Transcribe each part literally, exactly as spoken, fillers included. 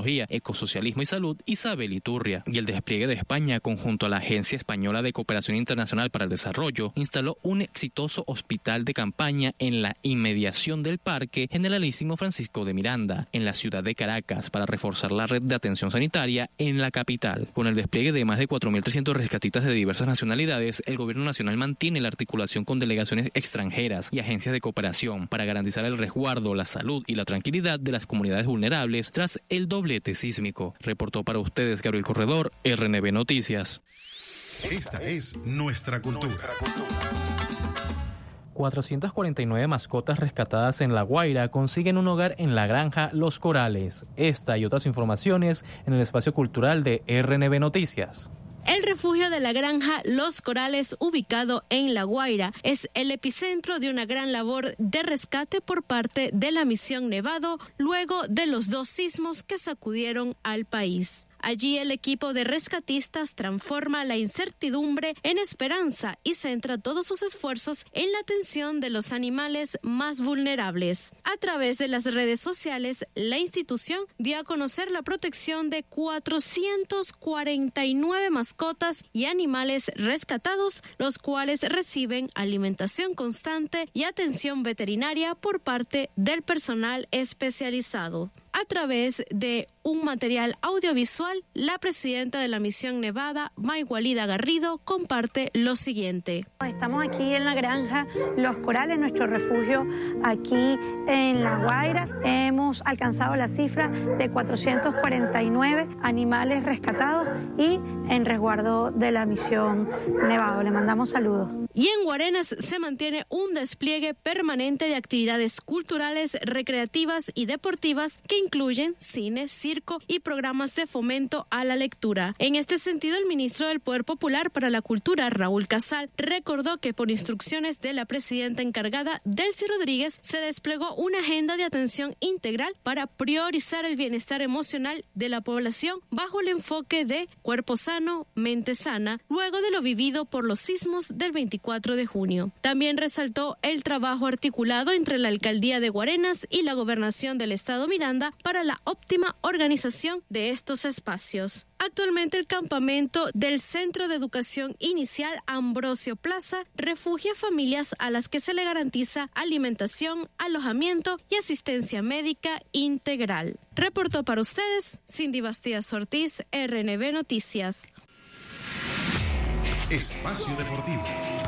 Tecnología, Ecosocialismo y Salud, Isabel Iturria. Y el despliegue de España, conjunto a la Agencia Española de Cooperación Internacional para el Desarrollo, instaló un exitoso hospital de campaña en la inmediación del Parque Generalísimo Francisco de Miranda, en la ciudad de Caracas, para reforzar la red de atención sanitaria en la capital. Con el despliegue de más de cuatro mil trescientos rescatistas de diversas nacionalidades, el gobierno nacional mantiene la articulación con delegaciones extranjeras y agencias de cooperación para garantizar el resguardo, la salud y la tranquilidad de las comunidades vulnerables tras el doblete sísmico. Reportó para ustedes Gabriel Corredor, R N B Noticias. Esta es nuestra cultura. cuatrocientas cuarenta y nueve mascotas rescatadas en La Guaira consiguen un hogar en la granja Los Corales. Esta y otras informaciones en el espacio cultural de R N B Noticias. El refugio de la granja Los Corales, ubicado en La Guaira, es el epicentro de una gran labor de rescate por parte de la Misión Nevado luego de los dos sismos que sacudieron al país. Allí el equipo de rescatistas transforma la incertidumbre en esperanza y centra todos sus esfuerzos en la atención de los animales más vulnerables. A través de las redes sociales, la institución dio a conocer la protección de cuatrocientas cuarenta y nueve mascotas y animales rescatados, los cuales reciben alimentación constante y atención veterinaria por parte del personal especializado. A través de un material audiovisual, la presidenta de la Misión Nevada, Maygualida Garrido, comparte lo siguiente. Estamos aquí en la granja Los Corales, nuestro refugio aquí en La Guaira. Hemos alcanzado la cifra de cuatrocientos cuarenta y nueve animales rescatados y en resguardo de la Misión Nevado. Le mandamos saludos. Y en Guarenas se mantiene un despliegue permanente de actividades culturales, recreativas y deportivas que incluyen cine, circo y programas de fomento a la lectura. En este sentido, el ministro del Poder Popular para la Cultura, Raúl Casal, recordó que por instrucciones de la presidenta encargada, Delcy Rodríguez, se desplegó una agenda de atención integral para priorizar el bienestar emocional de la población bajo el enfoque de cuerpo sano, mente sana, luego de lo vivido por los sismos del veinticuatro de junio. También resaltó el trabajo articulado entre la Alcaldía de Guarenas y la Gobernación del Estado Miranda para la óptima organización de estos espacios. Actualmente el campamento del Centro de Educación Inicial Ambrosio Plaza refugia familias a las que se le garantiza alimentación, alojamiento y asistencia médica integral. Reportó para ustedes Cindy Bastidas Ortiz, R N B Noticias. Espacio Deportivo.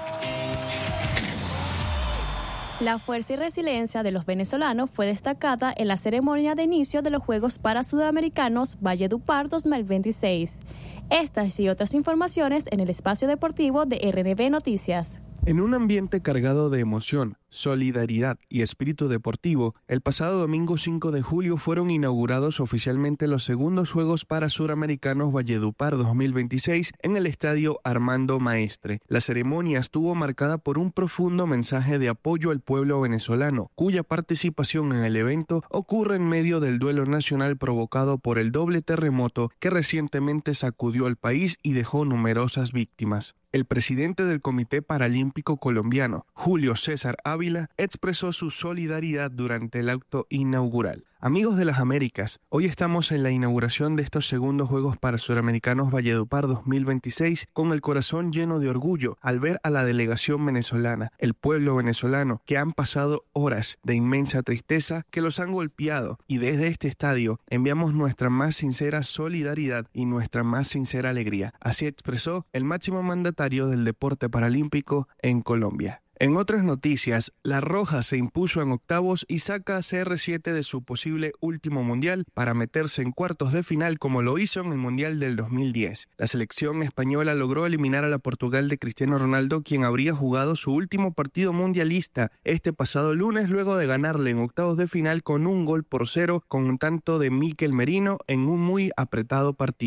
La fuerza y resiliencia de los venezolanos fue destacada en la ceremonia de inicio de los Juegos para Sudamericanos Valledupar dos mil veintiséis. Estas y otras informaciones en el espacio deportivo de R N B Noticias. En un ambiente cargado de emoción, solidaridad y espíritu deportivo, el pasado domingo cinco de julio fueron inaugurados oficialmente los segundos Juegos para Suramericanos Valledupar dos mil veintiséis en el Estadio Armando Maestre. La ceremonia estuvo marcada por un profundo mensaje de apoyo al pueblo venezolano, cuya participación en el evento ocurre en medio del duelo nacional provocado por el doble terremoto que recientemente sacudió al país y dejó numerosas víctimas. El presidente del Comité Paralímpico Colombiano, Julio César Ávila, expresó su solidaridad durante el acto inaugural. Amigos de las Américas, hoy estamos en la inauguración de estos segundos Juegos para Suramericanos Valledupar dos mil veintiséis con el corazón lleno de orgullo al ver a la delegación venezolana, el pueblo venezolano, que han pasado horas de inmensa tristeza que los han golpeado, y desde este estadio enviamos nuestra más sincera solidaridad y nuestra más sincera alegría. Así expresó el máximo mandatario del deporte paralímpico en Colombia. En otras noticias, La Roja se impuso en octavos y saca a C R siete de su posible último mundial para meterse en cuartos de final como lo hizo en el Mundial del dos mil diez. La selección española logró eliminar a la Portugal de Cristiano Ronaldo, quien habría jugado su último partido mundialista este pasado lunes luego de ganarle en octavos de final con un gol por cero con un tanto de Mikel Merino en un muy apretado partido.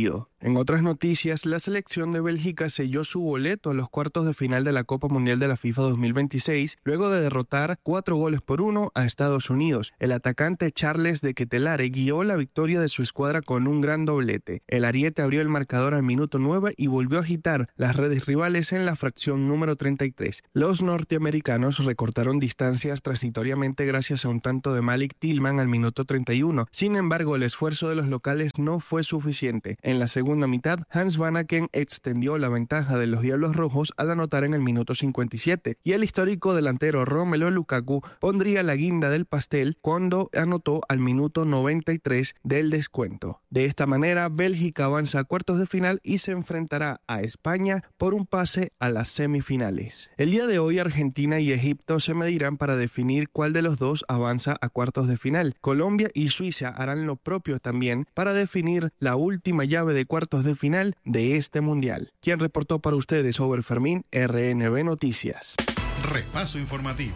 En otras noticias, la selección de Bélgica selló su boleto a los cuartos de final de la Copa Mundial de la FIFA dos mil veintiséis luego de derrotar cuatro goles por uno a Estados Unidos. El atacante Charles de Ketelaere guió la victoria de su escuadra con un gran doblete. El ariete abrió el marcador al minuto nueve y volvió a agitar las redes rivales en la fracción número treinta y tres. Los norteamericanos recortaron distancias transitoriamente gracias a un tanto de Malik Tillman al minuto treinta y uno. Sin embargo, el esfuerzo de los locales no fue suficiente. En la segunda mitad, Hans Vanaken extendió la ventaja de los Diablos Rojos al anotar en el minuto cincuenta y siete, y el histórico delantero Romelu Lukaku pondría la guinda del pastel cuando anotó al minuto noventa y tres del descuento. De esta manera, Bélgica avanza a cuartos de final y se enfrentará a España por un pase a las semifinales. El día de hoy, Argentina y Egipto se medirán para definir cuál de los dos avanza a cuartos de final. Colombia y Suiza harán lo propio también para definir la última llave de cuartos de final de este mundial. Quien reportó para ustedes, Over Fermín, R N B Noticias. Repaso informativo.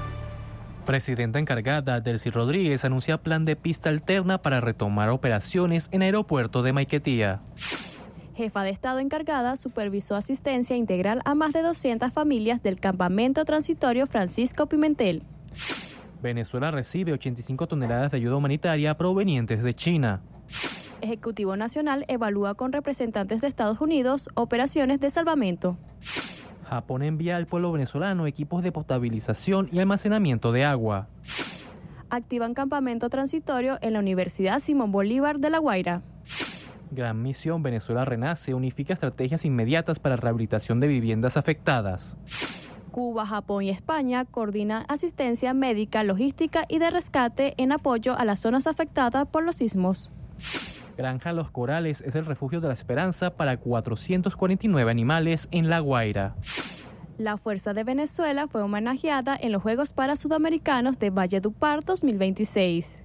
Presidenta encargada Delcy Rodríguez anuncia plan de pista alterna para retomar operaciones en aeropuerto de Maiquetía. Jefa de Estado encargada supervisó asistencia integral a más de doscientas familias del campamento transitorio Francisco Pimentel. Venezuela recibe ochenta y cinco toneladas de ayuda humanitaria provenientes de China. Ejecutivo Nacional evalúa con representantes de Estados Unidos operaciones de salvamento. Japón envía al pueblo venezolano equipos de potabilización y almacenamiento de agua. Activan campamento transitorio en la Universidad Simón Bolívar de La Guaira. Gran Misión Venezuela Renace unifica estrategias inmediatas para rehabilitación de viviendas afectadas. Cuba, Japón y España coordinan asistencia médica, logística y de rescate en apoyo a las zonas afectadas por los sismos. Granja Los Corales es el refugio de la esperanza para cuatrocientos cuarenta y nueve animales en La Guaira. La Fuerza de Venezuela fue homenajeada en los Juegos para Sudamericanos de Valledupar dos mil veintiséis.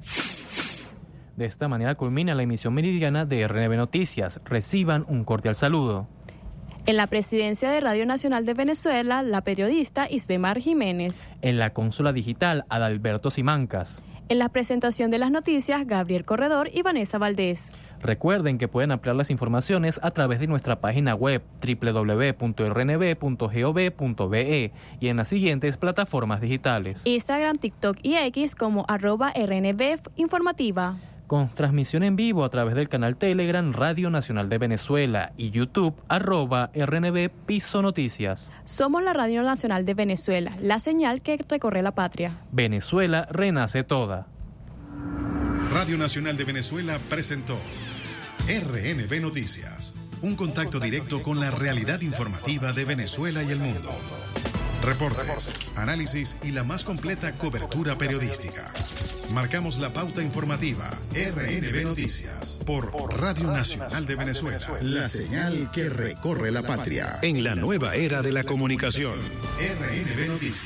De esta manera culmina la emisión meridiana de R N B Noticias. Reciban un cordial saludo. En la presidencia de Radio Nacional de Venezuela, la periodista Isbemar Jiménez. En la consola digital, Adalberto Simancas. En la presentación de las noticias, Gabriel Corredor y Vanessa Valdés. Recuerden que pueden ampliar las informaciones a través de nuestra página web doble u doble u doble u punto r n b punto gov punto be y en las siguientes plataformas digitales: Instagram, TikTok y X como arroba R N B Informativa. Con transmisión en vivo a través del canal Telegram Radio Nacional de Venezuela y YouTube arroba R N B Piso Noticias. Somos la Radio Nacional de Venezuela, la señal que recorre la patria. Venezuela renace toda. Radio Nacional de Venezuela presentó R N B Noticias, un contacto directo con la realidad informativa de Venezuela y el mundo. Reportes, análisis y la más completa cobertura periodística. Marcamos la pauta informativa. R N B Noticias por Radio Nacional de Venezuela. La señal que recorre la patria en la nueva era de la comunicación. R N B Noticias.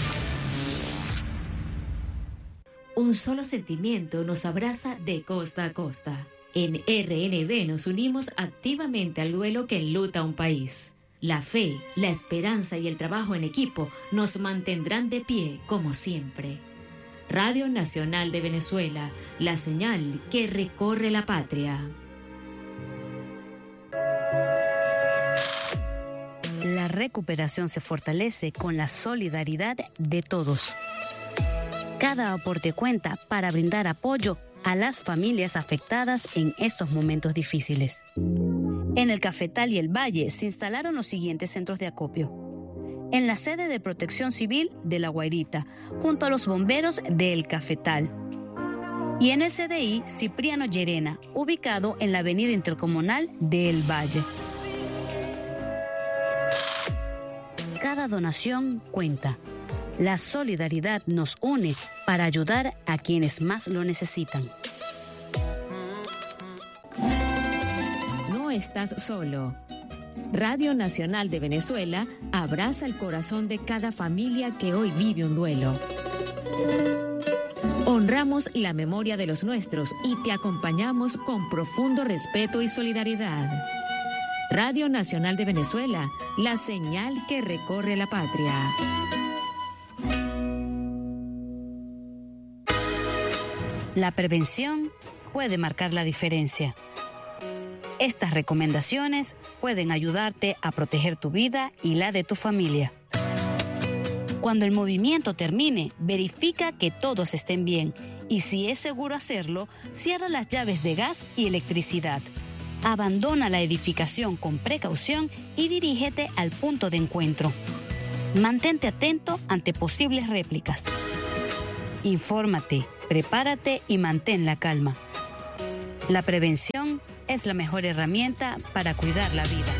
Un solo sentimiento nos abraza de costa a costa. En R N B nos unimos activamente al duelo que enluta un país. La fe, la esperanza y el trabajo en equipo nos mantendrán de pie como siempre. Radio Nacional de Venezuela, la señal que recorre la patria. La recuperación se fortalece con la solidaridad de todos. Cada aporte cuenta para brindar apoyo a las familias afectadas en estos momentos difíciles. En el Cafetal y el Valle se instalaron los siguientes centros de acopio. En la sede de Protección Civil de La Guairita, junto a los bomberos de El Cafetal. Y en el C D I Cipriano Llerena, ubicado en la avenida intercomunal de El Valle. Cada donación cuenta. La solidaridad nos une para ayudar a quienes más lo necesitan. No estás solo. Radio Nacional de Venezuela abraza el corazón de cada familia que hoy vive un duelo. Honramos la memoria de los nuestros y te acompañamos con profundo respeto y solidaridad. Radio Nacional de Venezuela, la señal que recorre la patria. La prevención puede marcar la diferencia. Estas recomendaciones pueden ayudarte a proteger tu vida y la de tu familia. Cuando el movimiento termine, verifica que todos estén bien y si es seguro hacerlo, cierra las llaves de gas y electricidad. Abandona la edificación con precaución y dirígete al punto de encuentro. Mantente atento ante posibles réplicas. Infórmate, prepárate y mantén la calma. La prevención es la mejor herramienta para cuidar la vida.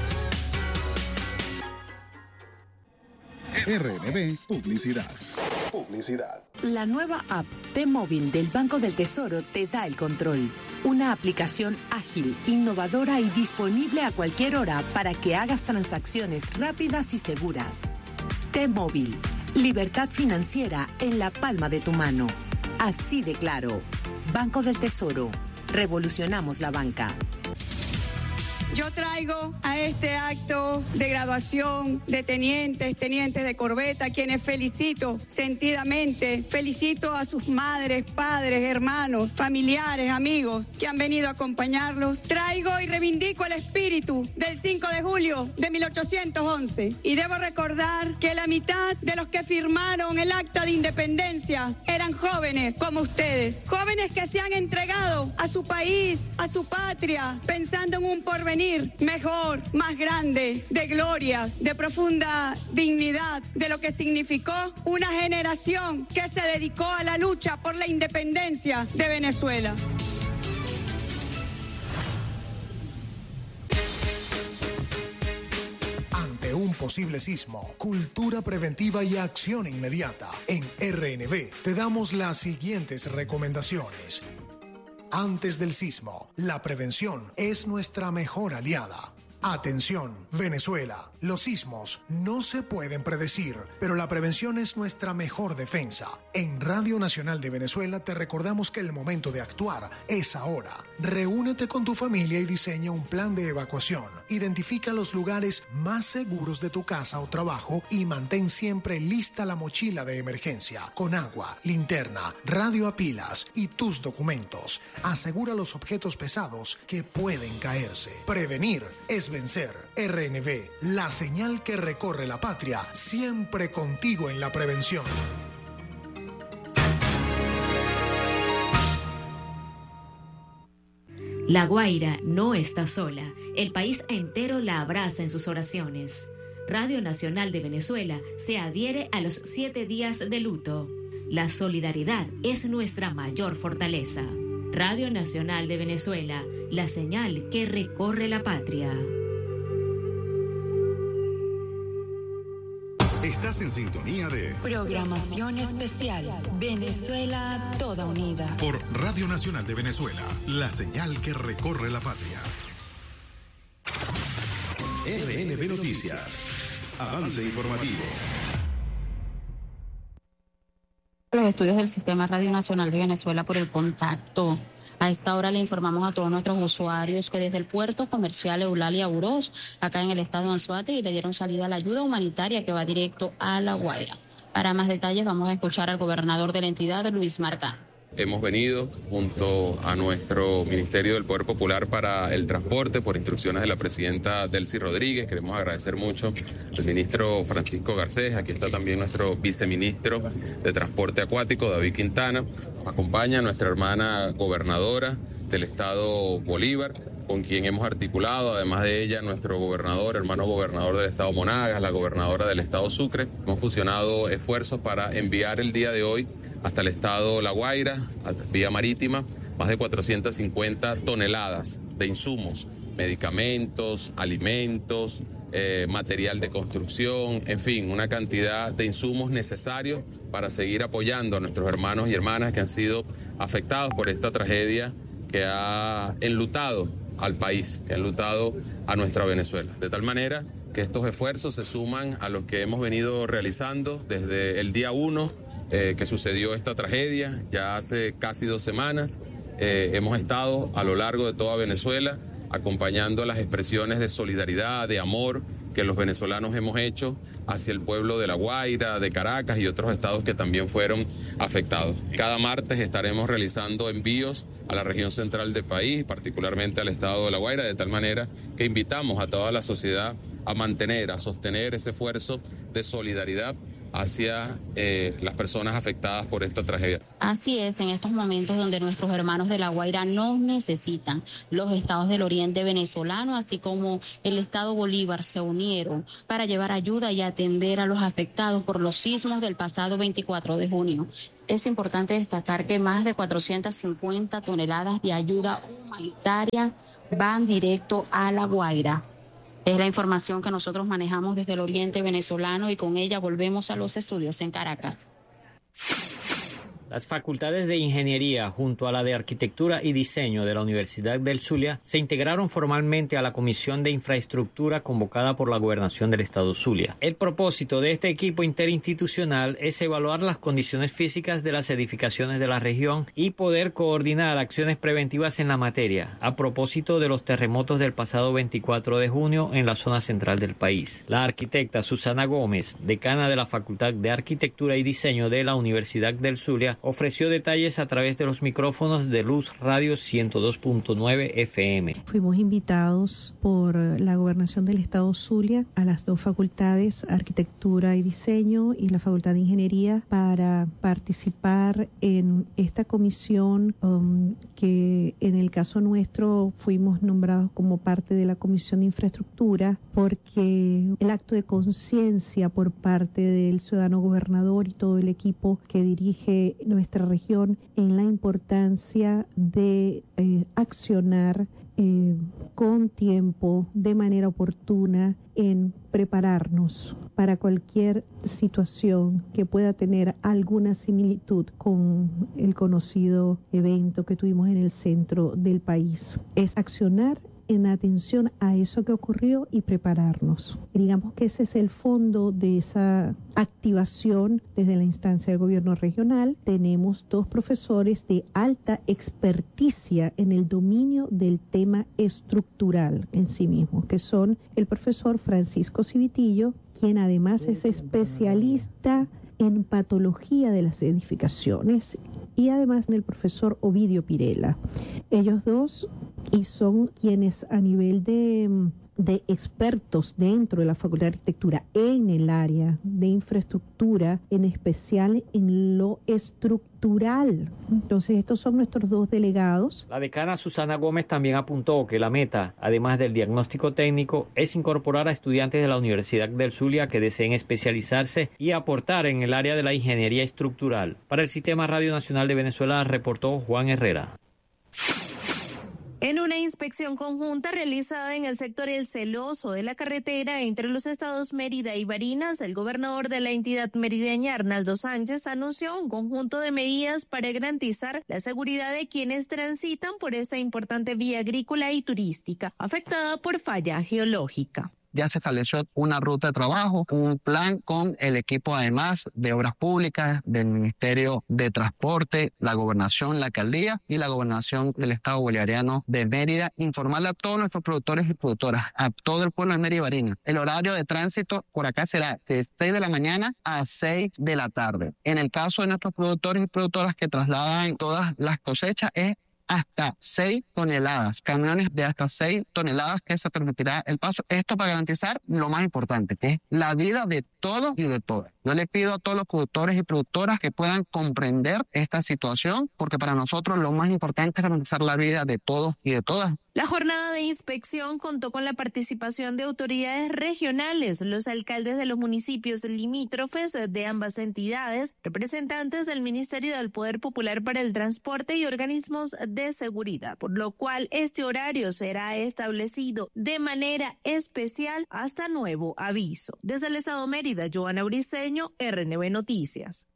R N B Publicidad. Publicidad. La nueva app T-Móvil del Banco del Tesoro te da el control. Una aplicación ágil, innovadora y disponible a cualquier hora para que hagas transacciones rápidas y seguras. T-Móvil. Libertad financiera en la palma de tu mano. Así de claro. Banco del Tesoro. Revolucionamos la banca. Yo traigo a este acto de graduación de tenientes, tenientes de corbeta, quienes felicito sentidamente. Felicito a sus madres, padres, hermanos, familiares, amigos que han venido a acompañarlos. Traigo y reivindico el espíritu del cinco de julio de mil ochocientos once. Y debo recordar que la mitad de los que firmaron el acta de independencia eran jóvenes como ustedes. Jóvenes que se han entregado a su país, a su patria, pensando en un porvenir mejor, más grande, de glorias, de profunda dignidad, de lo que significó una generación que se dedicó a la lucha por la independencia de Venezuela. Ante un posible sismo, cultura preventiva y acción inmediata, en R N B te damos las siguientes recomendaciones. Antes del sismo, la prevención es nuestra mejor aliada. Atención, Venezuela. Los sismos no se pueden predecir, pero la prevención es nuestra mejor defensa. En Radio Nacional de Venezuela te recordamos que el momento de actuar es ahora. Reúnete con tu familia y diseña un plan de evacuación. Identifica los lugares más seguros de tu casa o trabajo y mantén siempre lista la mochila de emergencia con agua, linterna, radio a pilas y tus documentos. Asegura los objetos pesados que pueden caerse. Prevenir es vencer. R N B, la señal que recorre la patria, siempre contigo en la prevención. La Guaira no está sola. El país entero la abraza en sus oraciones. Radio Nacional de Venezuela se adhiere a los siete días de luto. La solidaridad es nuestra mayor fortaleza. Radio Nacional de Venezuela, la señal que recorre la patria. Estás en sintonía de Programación Especial Venezuela Toda Unida por Radio Nacional de Venezuela, la señal que recorre la patria. R N B Noticias, avance informativo. Los estudios del Sistema Radio Nacional de Venezuela por el contacto. A esta hora le informamos a todos nuestros usuarios que desde el puerto comercial Eulalia Urós, acá en el estado de Anzoátegui, le dieron salida a la ayuda humanitaria que va directo a La Guaira. Para más detalles vamos a escuchar al gobernador de la entidad, Luis Marcán. Hemos venido junto a nuestro Ministerio del Poder Popular para el Transporte por instrucciones de la presidenta Delcy Rodríguez. Queremos agradecer mucho al ministro Francisco Garcés. Aquí está también nuestro viceministro de Transporte Acuático, David Quintana. Nos acompaña nuestra hermana gobernadora del estado Bolívar, con quien hemos articulado, además de ella, nuestro gobernador, hermano gobernador del estado Monagas, la gobernadora del estado Sucre. Hemos fusionado esfuerzos para enviar el día de hoy hasta el estado La Guaira, vía marítima, más de cuatrocientas cincuenta toneladas de insumos, medicamentos, alimentos, eh, material de construcción, en fin, una cantidad de insumos necesarios para seguir apoyando a nuestros hermanos y hermanas que han sido afectados por esta tragedia que ha enlutado al país, que ha enlutado a nuestra Venezuela. De tal manera que estos esfuerzos se suman a los que hemos venido realizando desde el día uno Eh, que sucedió esta tragedia, ya hace casi dos semanas. Eh, hemos estado a lo largo de toda Venezuela acompañando las expresiones de solidaridad, de amor que los venezolanos hemos hecho hacia el pueblo de La Guaira, de Caracas y otros estados que también fueron afectados. Cada martes estaremos realizando envíos a la región central del país, particularmente al estado de La Guaira, de tal manera que invitamos a toda la sociedad a mantener, a sostener ese esfuerzo de solidaridad hacia eh, las personas afectadas por esta tragedia. Así es, en estos momentos donde nuestros hermanos de La Guaira nos necesitan, los estados del oriente venezolano, así como el estado Bolívar, se unieron para llevar ayuda y atender a los afectados por los sismos del pasado veinticuatro de junio. Es importante destacar que más de cuatrocientas cincuenta toneladas de ayuda humanitaria van directo a La Guaira. Es la información que nosotros manejamos desde el oriente venezolano y con ella volvemos a los estudios en Caracas. Las facultades de Ingeniería junto a la de Arquitectura y Diseño de la Universidad del Zulia se integraron formalmente a la Comisión de Infraestructura convocada por la Gobernación del Estado Zulia. El propósito de este equipo interinstitucional es evaluar las condiciones físicas de las edificaciones de la región y poder coordinar acciones preventivas en la materia, a propósito de los terremotos del pasado veinticuatro de junio en la zona central del país. La arquitecta Susana Gómez, decana de la Facultad de Arquitectura y Diseño de la Universidad del Zulia, ofreció detalles a través de los micrófonos de Luz Radio ciento dos punto nueve F M. Fuimos invitados por la Gobernación del Estado Zulia a las dos facultades, Arquitectura y Diseño y la Facultad de Ingeniería, para participar en esta comisión um, que en el caso nuestro fuimos nombrados como parte de la Comisión de Infraestructura, porque el acto de conciencia por parte del ciudadano gobernador y todo el equipo que dirige nuestra región en la importancia de eh, accionar eh, con tiempo, de manera oportuna, en prepararnos para cualquier situación que pueda tener alguna similitud con el conocido evento que tuvimos en el centro del país. Es accionar en atención a eso que ocurrió y prepararnos. Y digamos que ese es el fondo de esa activación desde la instancia del gobierno regional. Tenemos dos profesores de alta experticia en el dominio del tema estructural en sí mismo, que son el profesor Francisco Civitillo, quien además es especialista en patología de las edificaciones, y además el profesor Ovidio Pirela. Ellos dos y son quienes a nivel de, de expertos dentro de la Facultad de Arquitectura en el área de infraestructura, en especial en lo estructural. Entonces estos son nuestros dos delegados. La decana Susana Gómez también apuntó que la meta, además del diagnóstico técnico, es incorporar a estudiantes de la Universidad del Zulia que deseen especializarse y aportar en el área de la ingeniería estructural. Para el Sistema Radio Nacional de Venezuela reportó Juan Herrera. En una inspección conjunta realizada en el sector El Celoso de la carretera entre los estados Mérida y Barinas, el gobernador de la entidad merideña, Arnaldo Sánchez, anunció un conjunto de medidas para garantizar la seguridad de quienes transitan por esta importante vía agrícola y turística, afectada por falla geológica. Ya se estableció una ruta de trabajo, un plan con el equipo además de Obras Públicas, del Ministerio de Transporte, la Gobernación, la Alcaldía y la Gobernación del Estado Bolivariano de Mérida. Informarle a todos nuestros productores y productoras, a todo el pueblo de Mérida y Barinas. El horario de tránsito por acá será de seis de la mañana a seis de la tarde. En el caso de nuestros productores y productoras que trasladan todas las cosechas, es hasta seis toneladas, camiones de hasta seis toneladas que se permitirá el paso. Esto para garantizar lo más importante, que es la vida de todos y de todas. Yo le pido a todos los productores y productoras que puedan comprender esta situación, porque para nosotros lo más importante es garantizar la vida de todos y de todas. La jornada de inspección contó con la participación de autoridades regionales, los alcaldes de los municipios limítrofes de ambas entidades, representantes del Ministerio del Poder Popular para el Transporte y organismos de seguridad, por lo cual este horario será establecido de manera especial hasta nuevo aviso. Desde el Estado Mérida, Joana Briceño, R N V Noticias.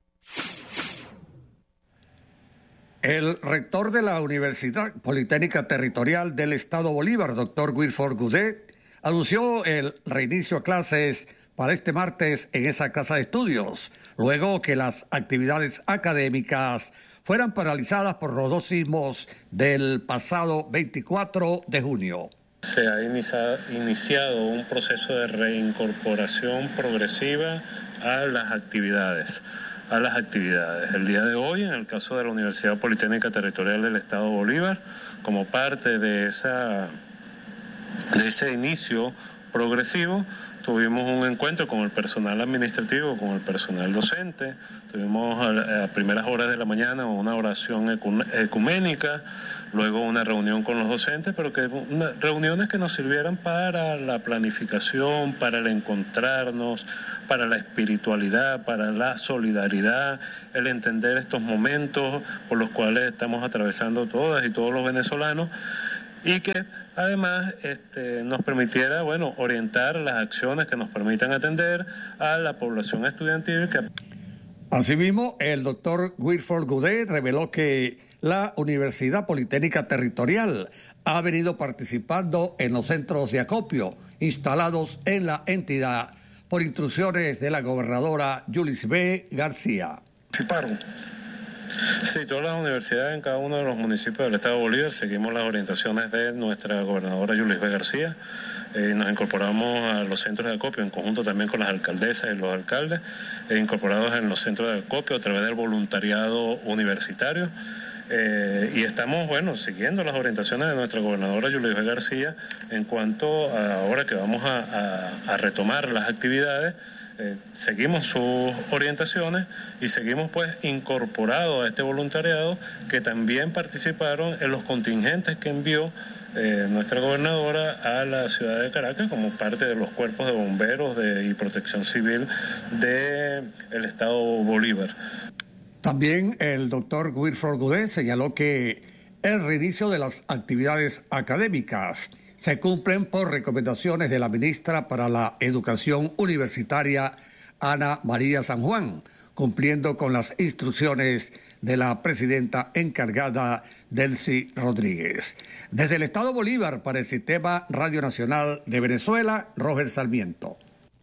El rector de la Universidad Politécnica Territorial del Estado Bolívar, doctor Wilford Goudet, anunció el reinicio a clases para este martes en esa casa de estudios, luego que las actividades académicas fueran paralizadas por los dos sismos del pasado veinticuatro de junio. Se ha iniciado, iniciado un proceso de reincorporación progresiva a las actividades. a las actividades. El día de hoy, en el caso de la Universidad Politécnica Territorial del Estado Bolívar, como parte de, esa, de ese inicio progresivo, tuvimos un encuentro con el personal administrativo, con el personal docente, tuvimos a, a primeras horas de la mañana una oración ecuménica, luego una reunión con los docentes, pero que una, reuniones que nos sirvieran para la planificación, para el encontrarnos, para la espiritualidad, para la solidaridad, el entender estos momentos por los cuales estamos atravesando todas y todos los venezolanos, y que además este, nos permitiera, bueno, orientar las acciones que nos permitan atender a la población estudiantil. Que... Asimismo, el doctor Wilford Goudet reveló que la Universidad Politécnica Territorial ha venido participando en los centros de acopio instalados en la entidad por instrucciones de la gobernadora Yulis B. García. Participaron. Sí, todas las universidades en cada uno de los municipios del Estado de Bolívar seguimos las orientaciones de nuestra gobernadora Yulis B. García. Eh, nos incorporamos a los centros de acopio en conjunto también con las alcaldesas y los alcaldes, eh, incorporados en los centros de acopio a través del voluntariado universitario. Eh, y estamos, bueno, siguiendo las orientaciones de nuestra gobernadora Yulis B. García en cuanto a ahora que vamos a, a, a retomar las actividades. Eh, seguimos sus orientaciones y seguimos pues incorporados a este voluntariado que también participaron en los contingentes que envió eh, nuestra gobernadora a la ciudad de Caracas como parte de los cuerpos de bomberos de, y protección civil del Estado Bolívar. También el doctor Wilford Goudet señaló que el reinicio de las actividades académicas se cumplen por recomendaciones de la ministra para la Educación Universitaria, Ana María San Juan, cumpliendo con las instrucciones de la presidenta encargada, Delcy Rodríguez. Desde el Estado Bolívar, para el Sistema Radio Nacional de Venezuela, Roger Sarmiento.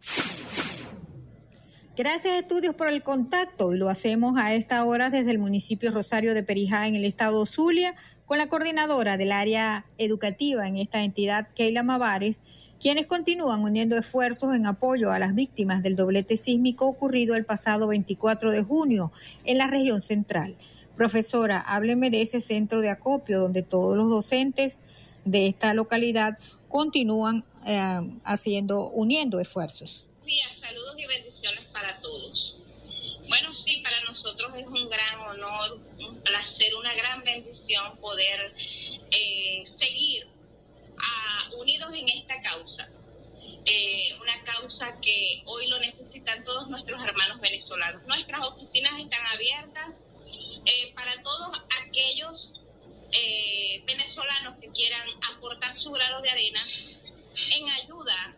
Gracias, Estudios, por el contacto, y lo hacemos a esta hora desde el municipio Rosario de Perijá, en el estado Zulia, con la coordinadora del área educativa en esta entidad, Keila Mavares, quienes continúan uniendo esfuerzos en apoyo a las víctimas del doblete sísmico ocurrido el pasado veinticuatro de junio en la región central. Profesora, hábleme de ese centro de acopio donde todos los docentes de esta localidad continúan eh, haciendo, uniendo esfuerzos. Saludos y bendiciones para todos. Bueno, sí, para nosotros es un gran honor, un placer, una gran bendición poder eh, seguir uh, unidos en esta causa. Eh, una causa que hoy lo necesitan todos nuestros hermanos venezolanos. Nuestras oficinas están abiertas eh, para todos aquellos eh, venezolanos que quieran aportar su grano de arena en ayuda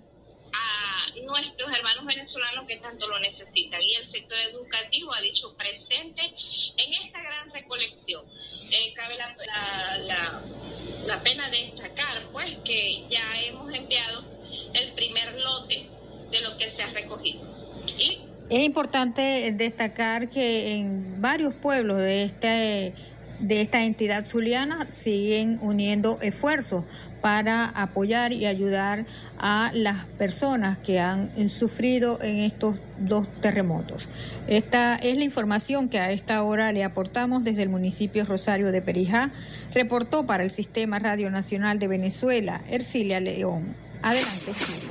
a nuestros hermanos venezolanos que tanto lo necesitan, y el sector educativo ha dicho presente en esta gran recolección. Eh, cabe la, la, la, la pena destacar pues que ya hemos enviado el primer lote de lo que se ha recogido. ¿Y? Es importante destacar que en varios pueblos de este de esta entidad zuliana siguen uniendo esfuerzos para apoyar y ayudar a las personas que han sufrido en estos dos terremotos. Esta es la información que a esta hora le aportamos desde el municipio Rosario de Perijá. Reportó para el Sistema Radio Nacional de Venezuela, Ercilia León. Adelante, Silvia.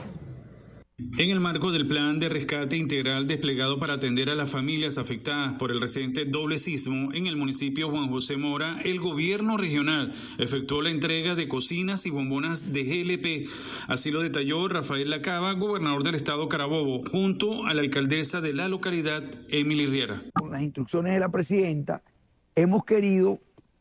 En el marco del plan de rescate integral desplegado para atender a las familias afectadas por el reciente doble sismo en el municipio Juan José Mora, el gobierno regional efectuó la entrega de cocinas y bombonas de G L P. Así lo detalló Rafael Lacaba, gobernador del estado Carabobo, junto a la alcaldesa de la localidad, Emily Riera. Con las instrucciones de la presidenta, hemos querido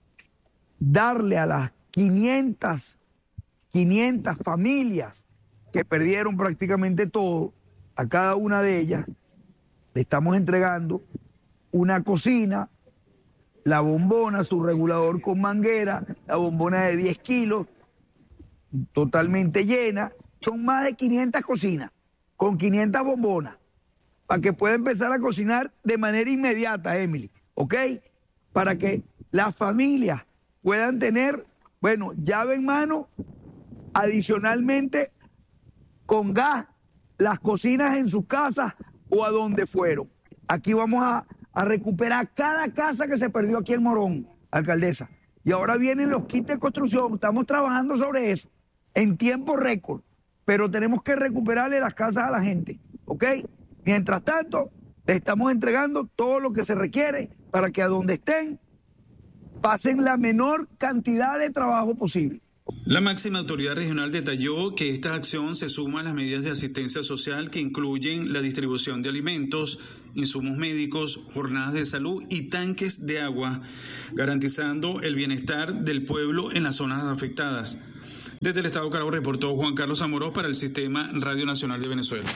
darle a las quinientas, quinientas familias que perdieron prácticamente todo, a cada una de ellas le estamos entregando una cocina, la bombona, su regulador con manguera, la bombona de diez kilos, totalmente llena. Son más de quinientas cocinas, con quinientas bombonas, para que pueda empezar a cocinar de manera inmediata, Emily, ¿ok? Para que las familias puedan tener, bueno, llave en mano Adicionalmente, con gas, las cocinas en sus casas o a donde fueron. Aquí vamos a, a recuperar cada casa que se perdió aquí en Morón, alcaldesa. Y ahora vienen los kits de construcción, estamos trabajando sobre eso en tiempo récord, pero tenemos que recuperarle las casas a la gente, ¿ok? Mientras tanto, le estamos entregando todo lo que se requiere para que a donde estén pasen la menor cantidad de trabajo posible. La máxima autoridad regional detalló que esta acción se suma a las medidas de asistencia social que incluyen la distribución de alimentos, insumos médicos, jornadas de salud y tanques de agua, garantizando el bienestar del pueblo en las zonas afectadas. Desde el Estado Carabobo reportó Juan Carlos Amorós para el Sistema Radio Nacional de Venezuela.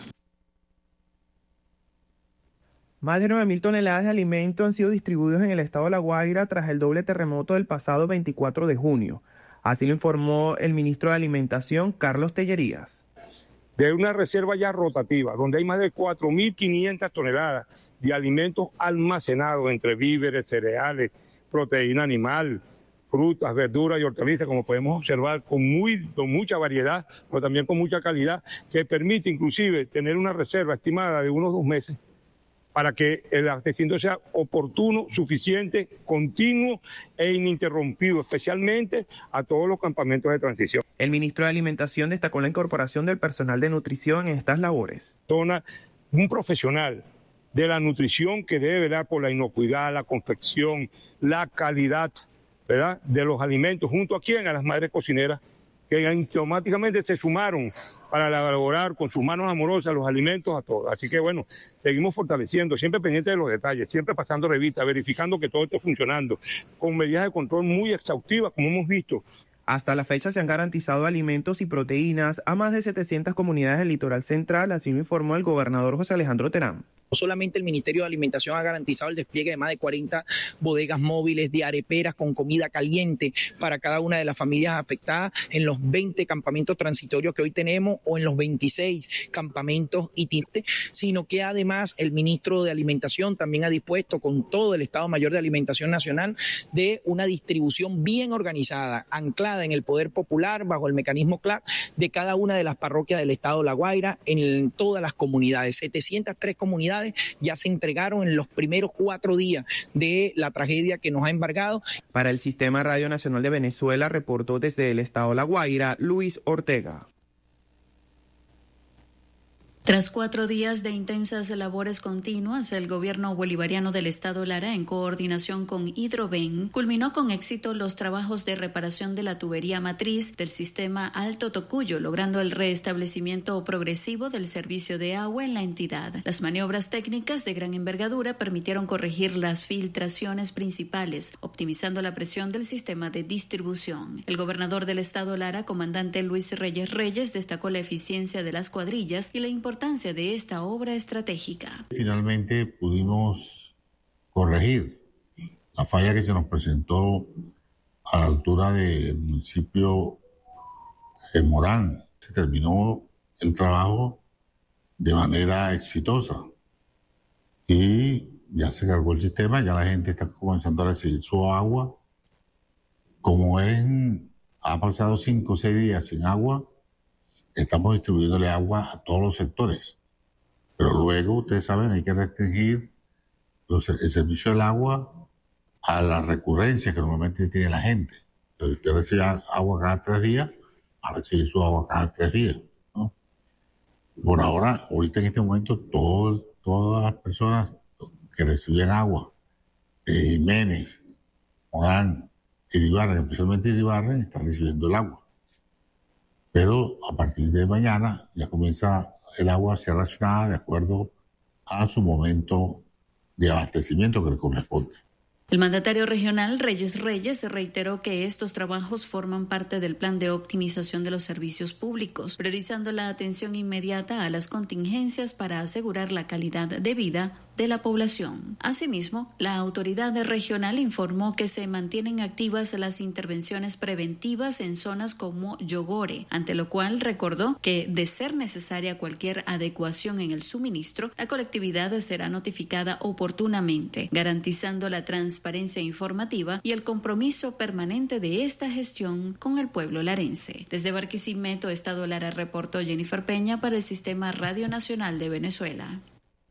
Más de nueve mil toneladas de alimentos han sido distribuidos en el estado de La Guaira tras el doble terremoto del pasado veinticuatro de junio. Así lo informó el ministro de Alimentación, Carlos Tellerías. De una reserva ya rotativa, donde hay más de cuatro mil quinientas toneladas de alimentos almacenados entre víveres, cereales, proteína animal, frutas, verduras y hortalizas, como podemos observar, con, muy, con mucha variedad, pero también con mucha calidad, que permite inclusive tener una reserva estimada de unos dos meses para que el abastecimiento sea oportuno, suficiente, continuo e ininterrumpido, especialmente a todos los campamentos de transición. El ministro de Alimentación destacó la incorporación del personal de nutrición en estas labores. Zona, un profesional de la nutrición que debe velar por la inocuidad, la confección, la calidad, ¿verdad?, de los alimentos, junto a quien, a las madres cocineras, que automáticamente se sumaron para elaborar con sus manos amorosas los alimentos a todos. Así que bueno, seguimos fortaleciendo, siempre pendientes de los detalles, siempre pasando revista, verificando que todo esté funcionando, con medidas de control muy exhaustivas, como hemos visto. Hasta la fecha se han garantizado alimentos y proteínas a más de setecientas comunidades del litoral central, así lo informó el gobernador José Alejandro Terán. No solamente el Ministerio de Alimentación ha garantizado el despliegue de más de cuarenta bodegas móviles de areperas con comida caliente para cada una de las familias afectadas en los veinte campamentos transitorios que hoy tenemos o en los veintiséis campamentos itinerantes, sino que además el ministro de Alimentación también ha dispuesto con todo el Estado Mayor de Alimentación Nacional de una distribución bien organizada, anclada en el poder popular bajo el mecanismo C L A C de cada una de las parroquias del Estado de La Guaira en todas las comunidades. setecientas tres comunidades ya se entregaron en los primeros cuatro días de la tragedia que nos ha embargado. Para el Sistema Radio Nacional de Venezuela reportó desde el estado de La Guaira, Luis Ortega. Tras cuatro días de intensas labores continuas, el gobierno bolivariano del estado Lara, en coordinación con Hidroven, culminó con éxito los trabajos de reparación de la tubería matriz del sistema Alto Tocuyo, logrando el restablecimiento progresivo del servicio de agua en la entidad. Las maniobras técnicas de gran envergadura permitieron corregir las filtraciones principales, optimizando la presión del sistema de distribución. El gobernador del estado Lara, comandante Luis Reyes Reyes, destacó la eficiencia de las cuadrillas y la importancia de esta obra estratégica. Finalmente pudimos corregir la falla que se nos presentó a la altura del municipio de Morán. Se terminó el trabajo de manera exitosa y ya se cargó el sistema, ya la gente está comenzando a recibir su agua. Como en, ha pasado cinco o seis días sin agua, estamos distribuyéndole agua a todos los sectores. Pero luego, ustedes saben, hay que restringir los, el servicio del agua a la recurrencia que normalmente tiene la gente. Entonces, usted recibe agua cada tres días, a recibir su agua cada tres días, ¿no? Por ahora, ahorita en este momento, todo, todas las personas que recibían agua, de Jiménez, Morán, Iribarren, especialmente Iribarren, están recibiendo el agua. Pero a partir de mañana ya comienza el agua a ser racionada de acuerdo a su momento de abastecimiento que le corresponde. El mandatario regional Reyes Reyes reiteró que estos trabajos forman parte del plan de optimización de los servicios públicos, priorizando la atención inmediata a las contingencias para asegurar la calidad de vida de la población. Asimismo, la autoridad regional informó que se mantienen activas las intervenciones preventivas en zonas como Yogore, ante lo cual recordó que, de ser necesaria cualquier adecuación en el suministro, la colectividad será notificada oportunamente, garantizando la transparencia informativa y el compromiso permanente de esta gestión con el pueblo larense. Desde Barquisimeto, Estado Lara, reportó Jennifer Peña para el Sistema Radio Nacional de Venezuela.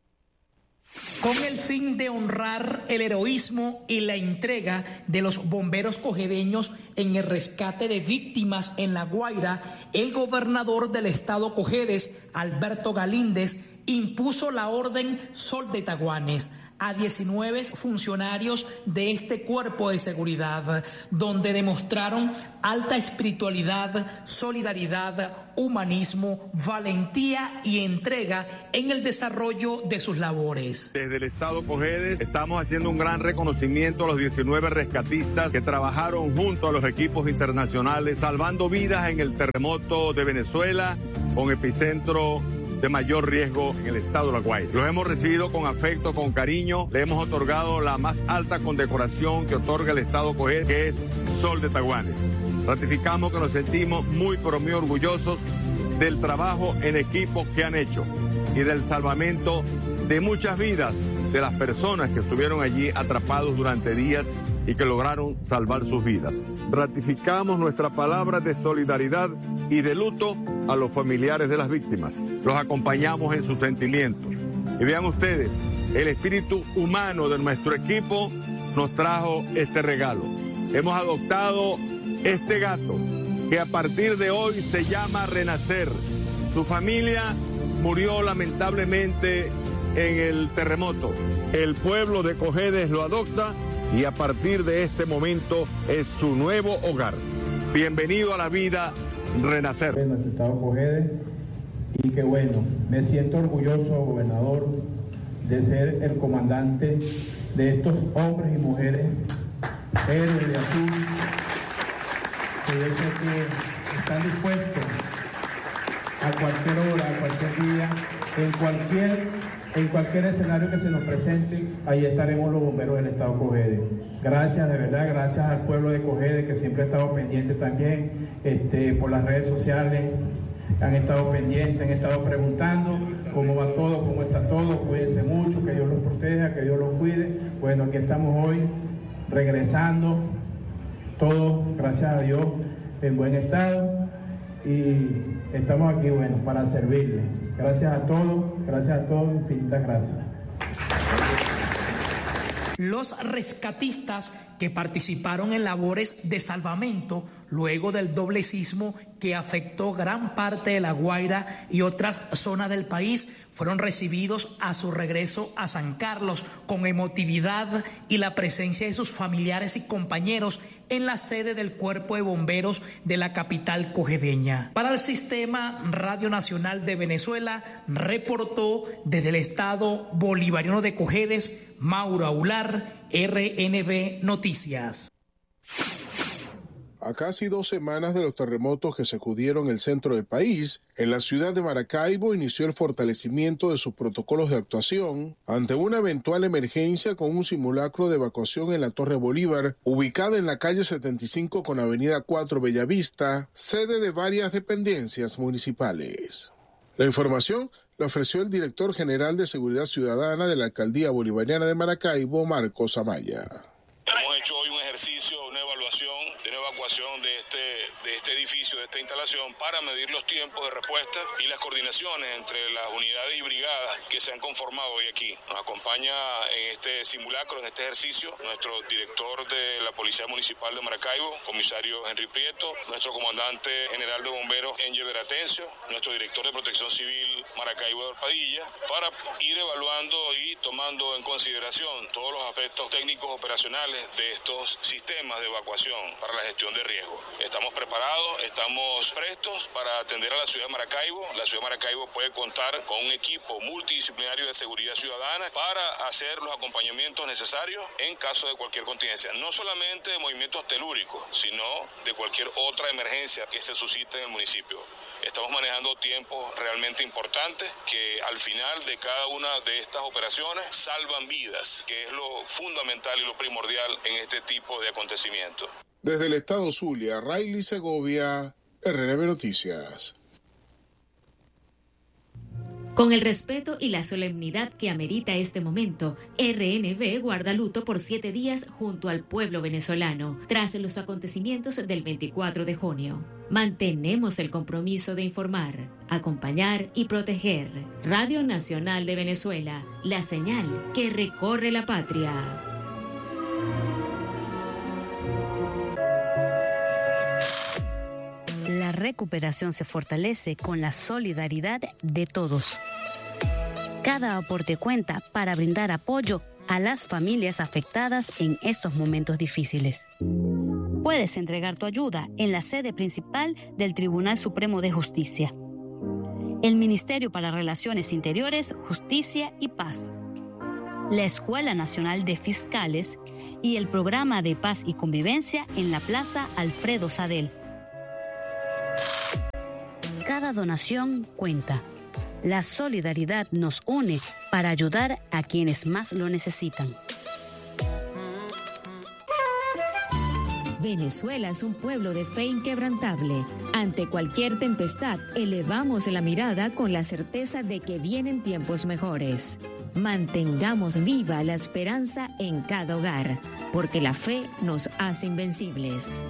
Con el fin de honrar el heroísmo y la entrega de los bomberos cojedeños en el rescate de víctimas en La Guaira, el gobernador del estado Cojedes, Alberto Galíndez, impuso la orden Sol de Taguanes a diecinueve funcionarios de este cuerpo de seguridad, donde demostraron alta espiritualidad, solidaridad, humanismo, valentía y entrega en el desarrollo de sus labores. Desde el estado Cojedes estamos haciendo un gran reconocimiento a los diecinueve rescatistas que trabajaron junto a los equipos internacionales salvando vidas en el terremoto de Venezuela con epicentro de mayor riesgo en el estado de La Guaira. Los hemos recibido con afecto, con cariño, le hemos otorgado la más alta condecoración que otorga el estado Cojedes, que es Sol de Taguanes. Ratificamos que nos sentimos muy pero muy orgullosos del trabajo en equipo que han hecho y del salvamento de muchas vidas de las personas que estuvieron allí atrapados durante días y que lograron salvar sus vidas. Ratificamos nuestra palabra de solidaridad y de luto a los familiares de las víctimas. Los acompañamos en sus sentimientos. Y vean ustedes, el espíritu humano de nuestro equipo nos trajo este regalo. Hemos adoptado este gato que a partir de hoy se llama Renacer. Su familia murió lamentablemente en el terremoto. El pueblo de Cojedes lo adopta y a partir de este momento es su nuevo hogar. Bienvenido a la vida, Renacer. En nuestro estado Cojedes, y que bueno, me siento orgulloso, gobernador, de ser el comandante de estos hombres y mujeres héroes de azul, que yo sé que están dispuestos a cualquier hora, a cualquier día, en cualquier En cualquier escenario que se nos presente, ahí estaremos los bomberos del estado Cojedes. Gracias, de verdad, gracias al pueblo de Cojedes que siempre ha estado pendiente también, este, por las redes sociales, han estado pendientes, han estado preguntando cómo va todo, cómo está todo, cuídense mucho, que Dios los proteja, que Dios los cuide. Bueno, aquí estamos hoy, regresando, todos, gracias a Dios, en buen estado, y estamos aquí, bueno, para servirles. Gracias a todos, gracias a todos, infinitas gracias. Los rescatistas que participaron en labores de salvamento luego del doble sismo que afectó gran parte de La Guaira y otras zonas del país fueron recibidos a su regreso a San Carlos con emotividad y la presencia de sus familiares y compañeros en la sede del Cuerpo de Bomberos de la capital cojedeña. Para el Sistema Radio Nacional de Venezuela, reportó desde el estado bolivariano de Cojedes, Mauro Aular, R N V Noticias. A casi dos semanas de los terremotos que sacudieron el centro del país, en la ciudad de Maracaibo inició el fortalecimiento de sus protocolos de actuación ante una eventual emergencia con un simulacro de evacuación en la Torre Bolívar, ubicada en la calle setenta y cinco con avenida cuatro Bellavista, sede de varias dependencias municipales. La información la ofreció el director general de Seguridad Ciudadana de la Alcaldía Bolivariana de Maracaibo, Marcos Amaya. Hemos hecho hoy un ejercicio, una evaluación de una evacuación de este, de este edificio, de esta instalación, para medir los tiempos de respuesta y las coordinaciones entre las unidades y brigadas que se han conformado hoy aquí. Nos acompaña en este simulacro, en este ejercicio, nuestro director de la Policía Municipal de Maracaibo, comisario Henry Prieto, nuestro comandante general de bomberos, Engel Veratencio, nuestro director de Protección Civil, Maracaibo de Padilla, para ir evaluando y tomando en consideración todos los aspectos técnicos operacionales de estos sistemas de evacuación para la gestión de riesgo. Estamos preparados estamos prestos para atender a la ciudad de Maracaibo. La ciudad de Maracaibo puede contar con un equipo multidisciplinario de seguridad ciudadana para hacer los acompañamientos necesarios en caso de cualquier contingencia, no solamente de movimientos telúricos, sino de cualquier otra emergencia que se suscite en el municipio. Estamos manejando tiempos realmente importantes que al final de cada una de estas operaciones salvan vidas, que es lo fundamental y lo primordial en este tipo de acontecimientos. Desde el estado Zulia, Rayleigh Segovia, R N B Noticias. Con el respeto y la solemnidad que amerita este momento, R N B guarda luto por siete días junto al pueblo venezolano, tras los acontecimientos del veinticuatro de junio. Mantenemos el compromiso de informar, acompañar y proteger. Radio Nacional de Venezuela, la señal que recorre la patria. La recuperación se fortalece con la solidaridad de todos. Cada aporte cuenta para brindar apoyo a las familias afectadas en estos momentos difíciles. Puedes entregar tu ayuda en la sede principal del Tribunal Supremo de Justicia, el Ministerio para Relaciones Interiores, Justicia y Paz, la Escuela Nacional de Fiscales y el Programa de Paz y Convivencia en la Plaza Alfredo Sadel. Cada donación cuenta. La solidaridad nos une para ayudar a quienes más lo necesitan. Venezuela es un pueblo de fe inquebrantable. Ante cualquier tempestad, elevamos la mirada con la certeza de que vienen tiempos mejores. Mantengamos viva la esperanza en cada hogar, porque la fe nos hace invencibles.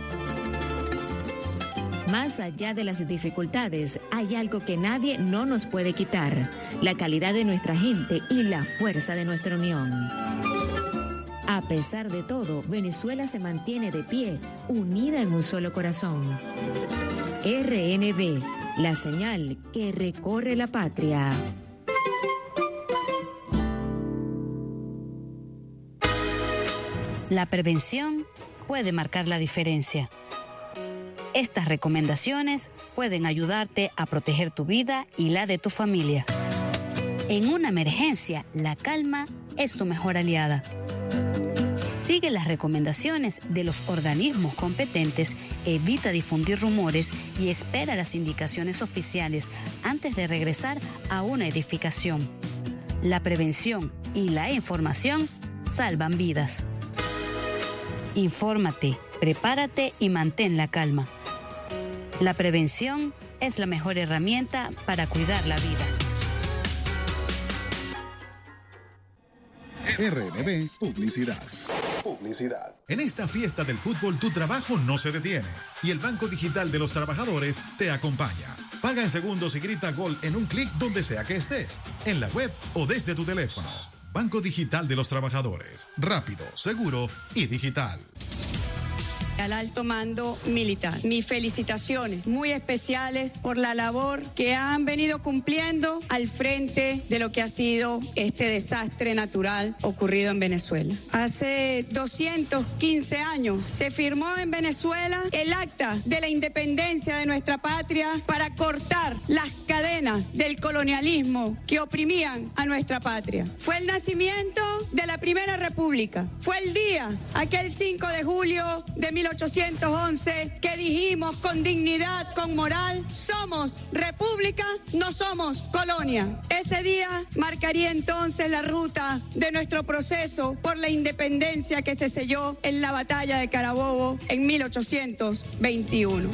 Más allá de las dificultades, hay algo que nadie no nos puede quitar: la calidad de nuestra gente y la fuerza de nuestra unión. A pesar de todo, Venezuela se mantiene de pie, unida en un solo corazón. R N B, la señal que recorre la patria. La prevención puede marcar la diferencia. Estas recomendaciones pueden ayudarte a proteger tu vida y la de tu familia. En una emergencia, la calma es tu mejor aliada. Sigue las recomendaciones de los organismos competentes, evita difundir rumores y espera las indicaciones oficiales antes de regresar a una edificación. La prevención y la información salvan vidas. Infórmate, prepárate y mantén la calma. La prevención es la mejor herramienta para cuidar la vida. R N B Publicidad. Publicidad. En esta fiesta del fútbol tu trabajo no se detiene y el Banco Digital de los Trabajadores te acompaña. Paga en segundos y grita gol en un clic donde sea que estés, en la web o desde tu teléfono. Banco Digital de los Trabajadores. Rápido, seguro y digital. Al alto mando militar. Mis felicitaciones muy especiales por la labor que han venido cumpliendo al frente de lo que ha sido este desastre natural ocurrido en Venezuela. Hace doscientos quince años se firmó en Venezuela el acta de la independencia de nuestra patria para cortar las cadenas del colonialismo que oprimían a nuestra patria. Fue el nacimiento de la Primera República. Fue el día, aquel cinco de julio de mil ochocientos once, que dijimos con dignidad, con moral: somos república, no somos colonia. Ese día marcaría entonces la ruta de nuestro proceso por la independencia que se selló en la batalla de Carabobo en mil ochocientos veintiuno.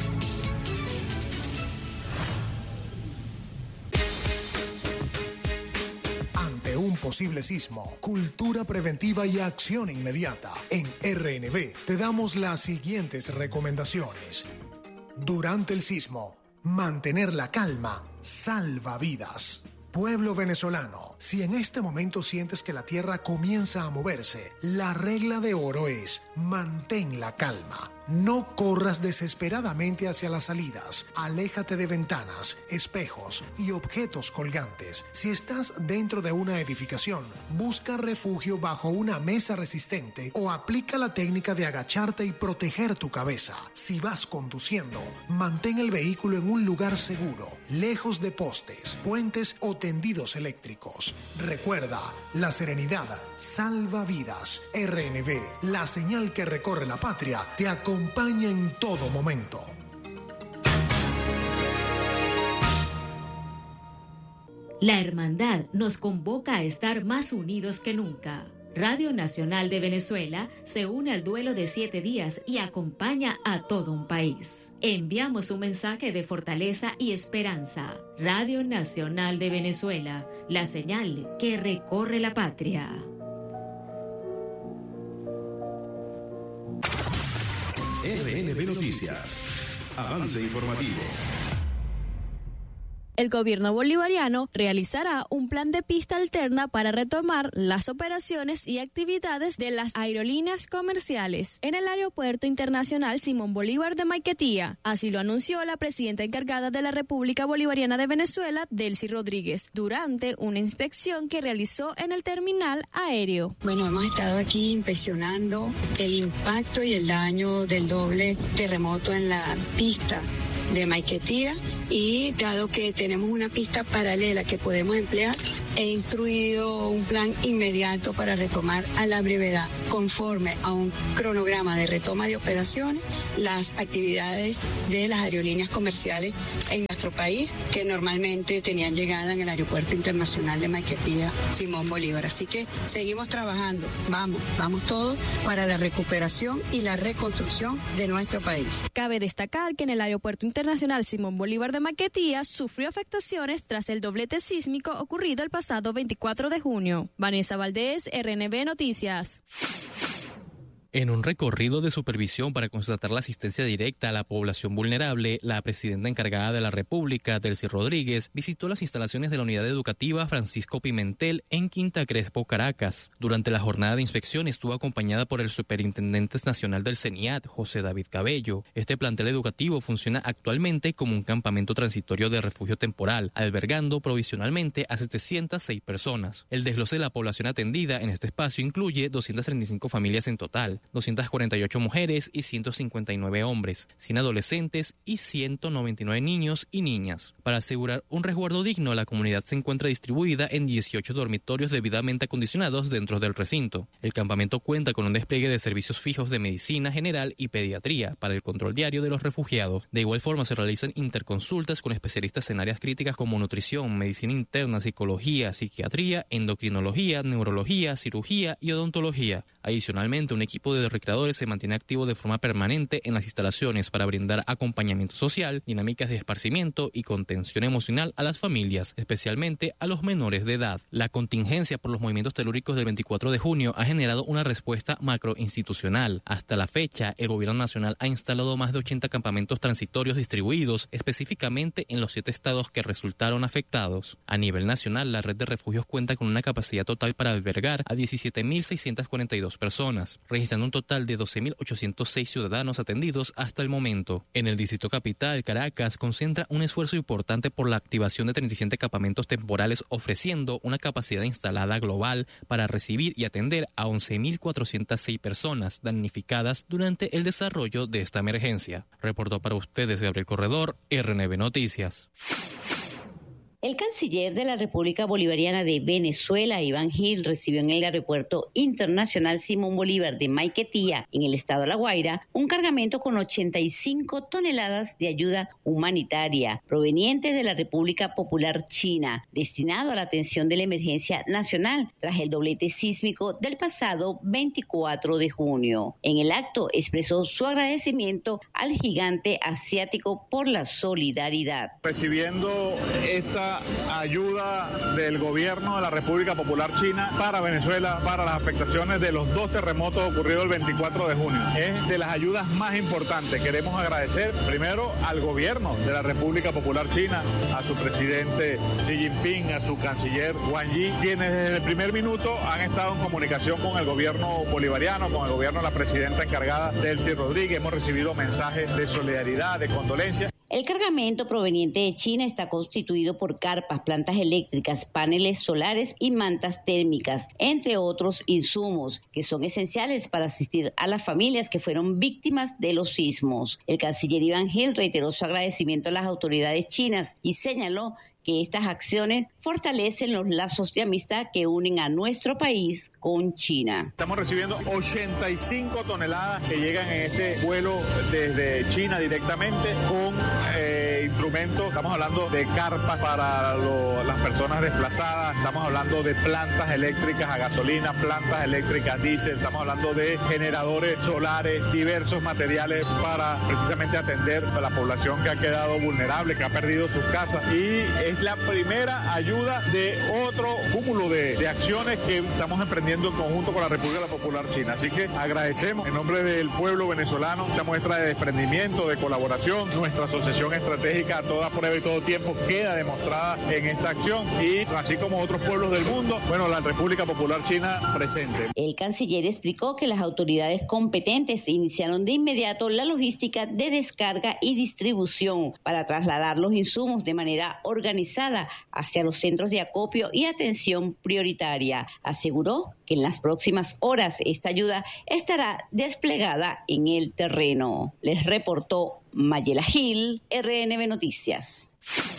Un posible sismo, cultura preventiva y acción inmediata. En R N B te damos las siguientes recomendaciones. Durante el sismo, mantener la calma salva vidas. Pueblo venezolano, si en este momento sientes que la tierra comienza a moverse, la regla de oro es: mantén la calma. No corras desesperadamente hacia las salidas. Aléjate de ventanas, espejos y objetos colgantes. Si estás dentro de una edificación, busca refugio bajo una mesa resistente o aplica la técnica de agacharte y proteger tu cabeza. Si vas conduciendo, mantén el vehículo en un lugar seguro, lejos de postes, puentes o tendidos eléctricos. Recuerda, la serenidad salva vidas. R N V, la señal que recorre la patria, te acompaña en todo momento. La hermandad nos convoca a estar más unidos que nunca. Radio Nacional de Venezuela se une al duelo de siete días y acompaña a todo un país. Enviamos un mensaje de fortaleza y esperanza. Radio Nacional de Venezuela, la señal que recorre la patria. R N B Noticias. Avance informativo. El gobierno bolivariano realizará un plan de pista alterna para retomar las operaciones y actividades de las aerolíneas comerciales en el Aeropuerto Internacional Simón Bolívar de Maiquetía. Así lo anunció la presidenta encargada de la República Bolivariana de Venezuela, Delcy Rodríguez, durante una inspección que realizó en el terminal aéreo. Bueno, hemos estado aquí inspeccionando el impacto y el daño del doble terremoto en la pista de Maiquetía, y dado que tenemos una pista paralela que podemos emplear, he instruido un plan inmediato para retomar a la brevedad, conforme a un cronograma de retoma de operaciones, las actividades de las aerolíneas comerciales en nuestro país, que normalmente tenían llegada en el Aeropuerto Internacional de Maiquetía Simón Bolívar. Así que seguimos trabajando, vamos, vamos todos para la recuperación y la reconstrucción de nuestro país. Cabe destacar que en el Aeropuerto Internacional Simón Bolívar de Maiquetía sufrió afectaciones tras el doblete sísmico ocurrido el pasado veinticuatro de junio. Vanessa Valdés, R N B Noticias. En un recorrido de supervisión para constatar la asistencia directa a la población vulnerable, la presidenta encargada de la República, Delcy Rodríguez, visitó las instalaciones de la unidad educativa Francisco Pimentel en Quinta Crespo, Caracas. Durante la jornada de inspección estuvo acompañada por el superintendente nacional del CENIAT, José David Cabello. Este plantel educativo funciona actualmente como un campamento transitorio de refugio temporal, albergando provisionalmente a setecientas seis personas. El desglose de la población atendida en este espacio incluye doscientas treinta y cinco familias en total, doscientas cuarenta y ocho mujeres y ciento cincuenta y nueve hombres, cien adolescentes y ciento noventa y nueve niños y niñas. Para asegurar un resguardo digno, la comunidad se encuentra distribuida en dieciocho dormitorios debidamente acondicionados dentro del recinto. El campamento cuenta con un despliegue de servicios fijos de medicina general y pediatría para el control diario de los refugiados. De igual forma, se realizan interconsultas con especialistas en áreas críticas como nutrición, medicina interna, psicología, psiquiatría, endocrinología, neurología, cirugía y odontología. Adicionalmente, un equipo de recreadores se mantiene activo de forma permanente en las instalaciones para brindar acompañamiento social, dinámicas de esparcimiento y contención emocional a las familias, especialmente a los menores de edad. La contingencia por los movimientos telúricos del veinticuatro de junio ha generado una respuesta macroinstitucional. Hasta la fecha, el gobierno nacional ha instalado más de ochenta campamentos transitorios distribuidos específicamente en los siete estados que resultaron afectados. A nivel nacional, la red de refugios cuenta con una capacidad total para albergar a diecisiete mil seiscientas cuarenta y dos personas, registrando un total de doce mil ochocientos seis ciudadanos atendidos hasta el momento. En el distrito capital, Caracas concentra un esfuerzo importante por la activación de treinta y siete campamentos temporales, ofreciendo una capacidad instalada global para recibir y atender a once mil cuatrocientas seis personas damnificadas durante el desarrollo de esta emergencia. Reportó para ustedes Gabriel Corredor, R N B Noticias. El canciller de la República Bolivariana de Venezuela, Iván Gil, recibió en el Aeropuerto Internacional Simón Bolívar de Maiquetía, en el estado de La Guaira, un cargamento con ochenta y cinco toneladas de ayuda humanitaria proveniente de la República Popular China, destinado a la atención de la emergencia nacional tras el doblete sísmico del pasado veinticuatro de junio. En el acto expresó su agradecimiento al gigante asiático por la solidaridad. Recibiendo esta primera ayuda del gobierno de la República Popular China para Venezuela para las afectaciones de los dos terremotos ocurridos el veinticuatro de junio. Es de las ayudas más importantes. Queremos agradecer primero al gobierno de la República Popular China, a su presidente Xi Jinping, a su canciller Wang Yi, quienes desde el primer minuto han estado en comunicación con el gobierno bolivariano, con el gobierno de la presidenta encargada, Delcy Rodríguez. Hemos recibido mensajes de solidaridad, de condolencia. El cargamento proveniente de China está constituido por carpas, plantas eléctricas, paneles solares y mantas térmicas, entre otros insumos que son esenciales para asistir a las familias que fueron víctimas de los sismos. El canciller Iván Gil reiteró su agradecimiento a las autoridades chinas y señaló que estas acciones fortalecen los lazos de amistad que unen a nuestro país con China. Estamos recibiendo ochenta y cinco toneladas que llegan en este vuelo desde China directamente con eh, instrumentos. Estamos hablando de carpas para lo, las personas desplazadas, estamos hablando de plantas eléctricas a gasolina, plantas eléctricas diésel, estamos hablando de generadores solares, diversos materiales para precisamente atender a la población que ha quedado vulnerable, que ha perdido sus casas, y es la primera ayuda de otro cúmulo de, de acciones que estamos emprendiendo en conjunto con la República Popular China. Así que agradecemos en nombre del pueblo venezolano esta muestra de desprendimiento, de colaboración. Nuestra asociación estratégica a toda prueba y todo tiempo queda demostrada en esta acción, y así como otros pueblos del mundo, bueno, la República Popular China presente. El canciller explicó que las autoridades competentes iniciaron de inmediato la logística de descarga y distribución para trasladar los insumos de manera organizada hacia los centros de acopio y atención prioritaria. Aseguró que en las próximas horas esta ayuda estará desplegada en el terreno. Les reportó Mayela Gil, R N B Noticias.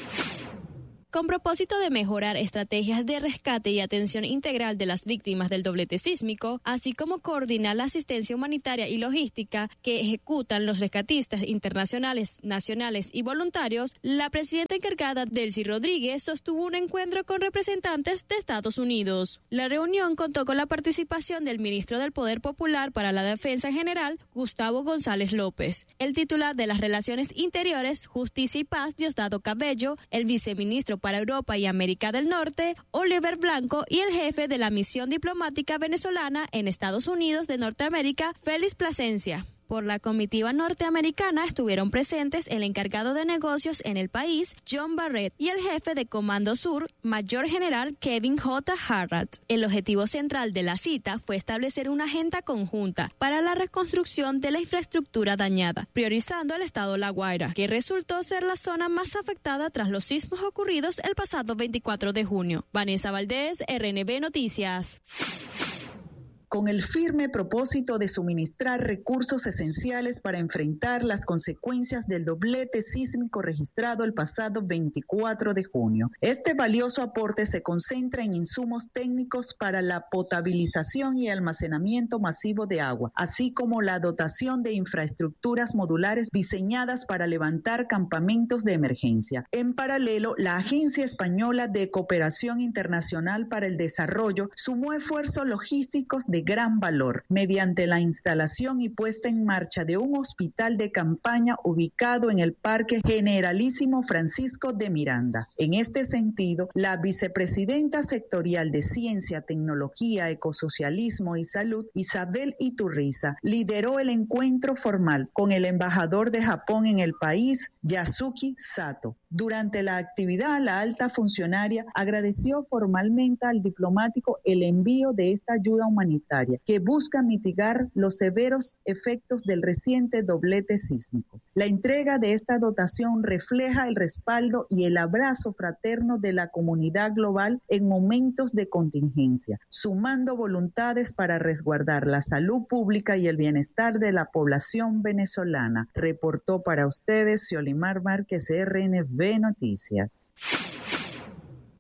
Con propósito de mejorar estrategias de rescate y atención integral de las víctimas del doblete sísmico, así como coordinar la asistencia humanitaria y logística que ejecutan los rescatistas internacionales, nacionales y voluntarios, la presidenta encargada, Delcy Rodríguez, sostuvo un encuentro con representantes de Estados Unidos. La reunión contó con la participación del ministro del Poder Popular para la Defensa General, Gustavo González López, el titular de las Relaciones Interiores, Justicia y Paz, Diosdado Cabello, el viceministro para Europa y América del Norte, Oliver Blanco, y el jefe de la misión diplomática venezolana en Estados Unidos de Norteamérica, Félix Plasencia. Por la comitiva norteamericana estuvieron presentes el encargado de negocios en el país, John Barrett, y el jefe de Comando Sur, Mayor General Kevin J. Harrat. El objetivo central de la cita fue establecer una agenda conjunta para la reconstrucción de la infraestructura dañada, priorizando el estado La Guaira, que resultó ser la zona más afectada tras los sismos ocurridos el pasado veinticuatro de junio. Vanessa Valdés, R N B Noticias. Con el firme propósito de suministrar recursos esenciales para enfrentar las consecuencias del doblete sísmico registrado el pasado veinticuatro de junio. Este valioso aporte se concentra en insumos técnicos para la potabilización y almacenamiento masivo de agua, así como la dotación de infraestructuras modulares diseñadas para levantar campamentos de emergencia. En paralelo, la Agencia Española de Cooperación Internacional para el Desarrollo sumó esfuerzos logísticos de de gran valor mediante la instalación y puesta en marcha de un hospital de campaña ubicado en el Parque Generalísimo Francisco de Miranda. En este sentido, la vicepresidenta sectorial de Ciencia, Tecnología, Ecosocialismo y Salud, Isabel Iturriza, lideró el encuentro formal con el embajador de Japón en el país, Yasuki Sato. Durante la actividad, la alta funcionaria agradeció formalmente al diplomático el envío de esta ayuda humanitaria que busca mitigar los severos efectos del reciente doblete sísmico. La entrega de esta dotación refleja el respaldo y el abrazo fraterno de la comunidad global en momentos de contingencia, sumando voluntades para resguardar la salud pública y el bienestar de la población venezolana. Reportó para ustedes Xiolimar Márquez, R N B Noticias.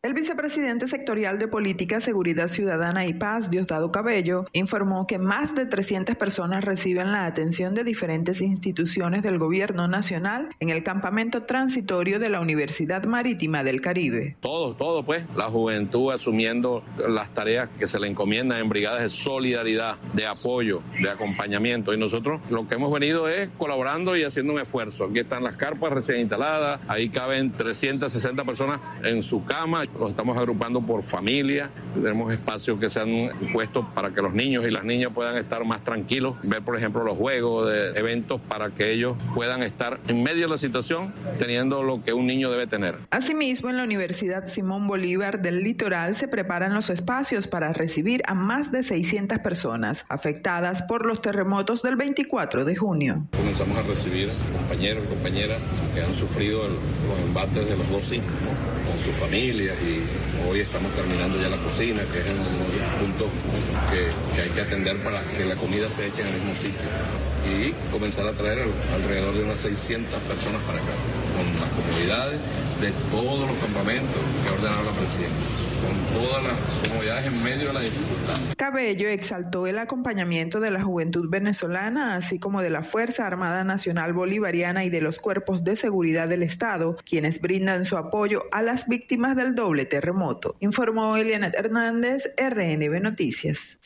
El vicepresidente sectorial de Política, Seguridad Ciudadana y Paz, Diosdado Cabello, informó que más de trescientas personas reciben la atención de diferentes instituciones del gobierno nacional en el campamento transitorio de la Universidad Marítima del Caribe. Todo, todo pues, la juventud asumiendo las tareas que se le encomiendan en brigadas de solidaridad, de apoyo, de acompañamiento. Y nosotros lo que hemos venido es colaborando y haciendo un esfuerzo. Aquí están las carpas recién instaladas, ahí caben trescientas sesenta personas en su cama. Los estamos agrupando por familia, tenemos espacios que se han puesto para que los niños y las niñas puedan estar más tranquilos, ver por ejemplo los juegos de eventos para que ellos puedan estar en medio de la situación teniendo lo que un niño debe tener. Asimismo, en la Universidad Simón Bolívar del Litoral se preparan los espacios para recibir a más de seiscientas personas afectadas por los terremotos del veinticuatro de junio. Comenzamos a recibir compañeros y compañeras que han sufrido el, los embates de los dos sismos con sus familias, y hoy estamos terminando ya la cocina, que es uno de los puntos que, que hay que atender para que la comida se eche en el mismo sitio, y comenzar a traer alrededor de unas seiscientas personas para acá, con las comodidades de todos los campamentos que ha ordenado la presidenta, con todas las comodidades en medio de la dificultad. Cabello exaltó el acompañamiento de la juventud venezolana, así como de la Fuerza Armada Nacional Bolivariana y de los cuerpos de seguridad del Estado, quienes brindan su apoyo a las víctimas del doble terremoto. Informó Elianet Hernández, R N B Noticias.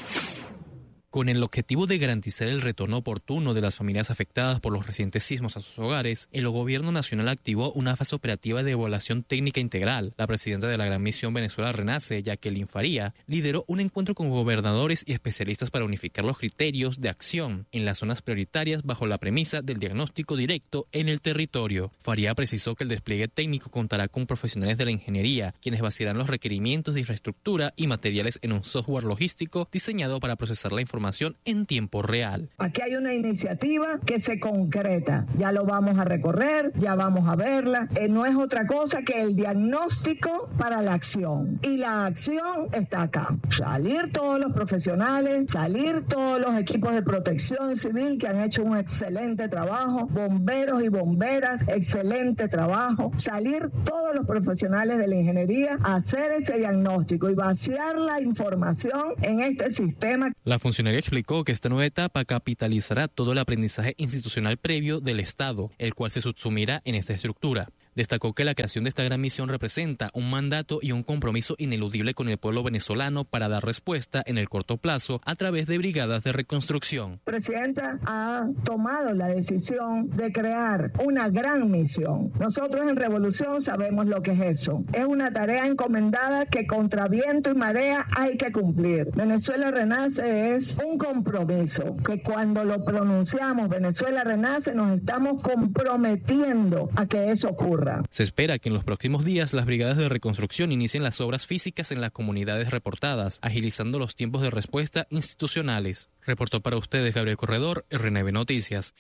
Con el objetivo de garantizar el retorno oportuno de las familias afectadas por los recientes sismos a sus hogares, el Gobierno Nacional activó una fase operativa de evaluación técnica integral. La presidenta de la Gran Misión Venezuela Renace, Jacqueline Faría, lideró un encuentro con gobernadores y especialistas para unificar los criterios de acción en las zonas prioritarias bajo la premisa del diagnóstico directo en el territorio. Faría precisó que el despliegue técnico contará con profesionales de la ingeniería, quienes vaciarán los requerimientos de infraestructura y materiales en un software logístico diseñado para procesar la información en tiempo real. Aquí hay una iniciativa que se concreta, ya lo vamos a recorrer, ya vamos a verla, eh, no es otra cosa que el diagnóstico para la acción, y la acción está acá, salir todos los profesionales, salir todos los equipos de protección civil que han hecho un excelente trabajo, bomberos y bomberas, excelente trabajo, salir todos los profesionales de la ingeniería a hacer ese diagnóstico y vaciar la información en este sistema. La funcionaria explicó que esta nueva etapa capitalizará todo el aprendizaje institucional previo del Estado, el cual se subsumirá en esta estructura. Destacó que la creación de esta gran misión representa un mandato y un compromiso ineludible con el pueblo venezolano para dar respuesta en el corto plazo a través de brigadas de reconstrucción. La presidenta ha tomado la decisión de crear una gran misión. Nosotros en Revolución sabemos lo que es eso. Es una tarea encomendada que contra viento y marea hay que cumplir. Venezuela Renace es un compromiso que cuando lo pronunciamos, Venezuela Renace, nos estamos comprometiendo a que eso ocurra. Se espera que en los próximos días las brigadas de reconstrucción inicien las obras físicas en las comunidades reportadas, agilizando los tiempos de respuesta institucionales. Reportó para ustedes Gabriel Corredor, R N B Noticias.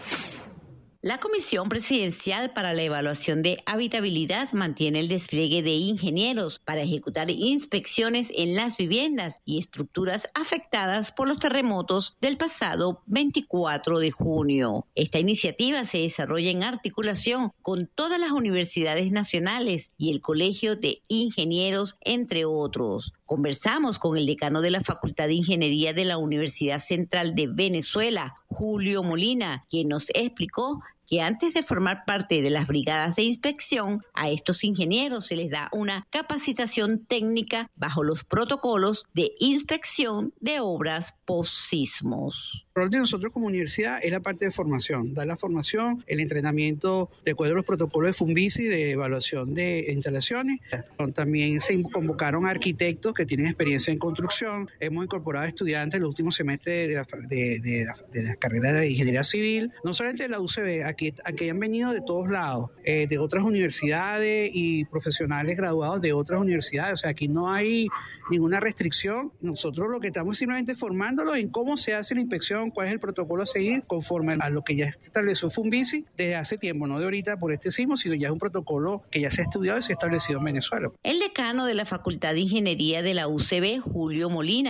La Comisión Presidencial para la Evaluación de Habitabilidad mantiene el despliegue de ingenieros para ejecutar inspecciones en las viviendas y estructuras afectadas por los terremotos del pasado veinticuatro de junio. Esta iniciativa se desarrolla en articulación con todas las universidades nacionales y el Colegio de Ingenieros, entre otros. Conversamos con el decano de la Facultad de Ingeniería de la Universidad Central de Venezuela, Julio Molina, quien nos explicó que antes de formar parte de las brigadas de inspección, a estos ingenieros se les da una capacitación técnica bajo los protocolos de inspección de obras post-sismos. El rol de nosotros como universidad es la parte de formación, dar la formación, el entrenamiento de acuerdo a los protocolos de FUNVISI de evaluación de instalaciones. También se convocaron arquitectos que tienen experiencia en construcción. Hemos incorporado estudiantes en los últimos semestres de la, de, de la, de la carrera de Ingeniería Civil, no solamente de la U C B, aquí, aquí han venido de todos lados, eh, de otras universidades y profesionales graduados de otras universidades. O sea, aquí no hay ninguna restricción. Nosotros lo que estamos simplemente formándolos en cómo se hace la inspección, cuál es el protocolo a seguir conforme a lo que ya estableció FUNVISI desde hace tiempo, no de ahorita por este sismo, sino ya es un protocolo que ya se ha estudiado y se ha establecido en Venezuela. El decano de la Facultad de Ingeniería de la U C B, Julio Molina,